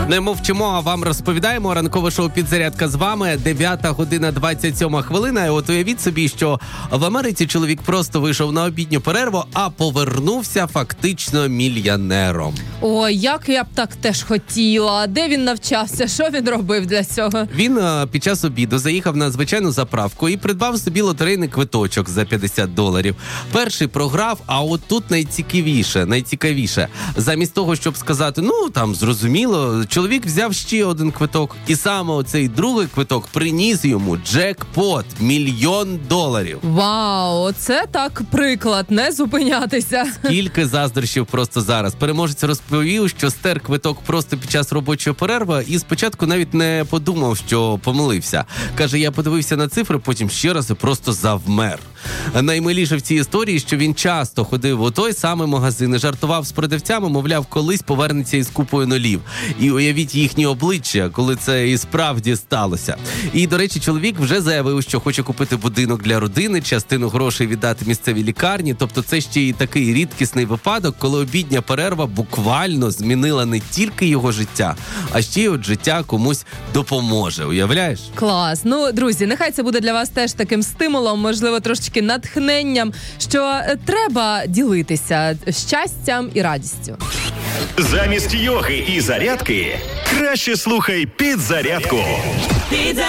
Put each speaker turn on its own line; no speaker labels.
Не мовчимо, а вам розповідаємо. Ранкове шоу «Підзарядка» з вами. 9:27. І от уявіть собі, що в Америці чоловік просто вийшов на обідню перерву, а повернувся фактично мільйонером.
Ой, як я б так теж хотіла. Де він навчався? Що він робив для цього?
Він під час обіду заїхав на звичайну заправку і придбав собі лотерейний квиточок за $50. Перший програв, а от тут найцікавіше. Замість того, щоб сказати, там зрозуміло, чоловік взяв ще один квиток. І саме оцей другий квиток приніс йому джекпот – $1 мільйон.
Вау, це так приклад, не зупинятися.
Скільки заздрощів просто зараз. Переможець розповів, що стер квиток просто під час робочої перерви і спочатку навіть не подумав, що помилився. Каже, я подивився на цифри, потім ще раз і просто завмер. Наймиліше в цій історії, що він часто ходив у той самий магазин і жартував з продавцями, мовляв, колись повернеться із купою нулів. І уявіть їхні обличчя, коли це і справді сталося. І, до речі, чоловік вже заявив, що хоче купити будинок для родини, частину грошей віддати місцевій лікарні. Тобто це ще й такий рідкісний випадок, коли обідня перерва буквально змінила не тільки його життя, а ще й життя комусь допоможе. Уявляєш?
Клас. Друзі, нехай це буде для вас теж таким стимулом, можливо, трошечки натхненням, що треба ділитися щастям і радістю.
Замість йоги і зарядки краще слухай «Підзарядку».